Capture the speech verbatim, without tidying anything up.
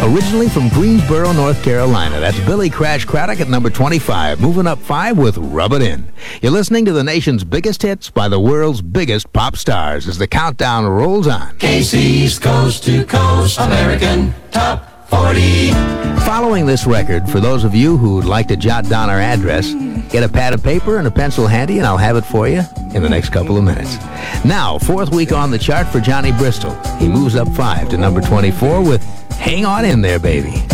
Originally from Greensboro, North Carolina, that's Billy Crash Craddock at number twenty-five, moving up five with Rub It In. You're listening to the nation's biggest hits by the world's biggest pop stars as the countdown rolls on. K C's Coast to Coast American Top forty. Following this record, for those of you who'd like to jot down our address, get a pad of paper and a pencil handy, and I'll have it for you in the next couple of minutes. Now, fourth week on the chart for Johnny Bristol. He moves up five to number twenty-four with Hang On In There, Baby.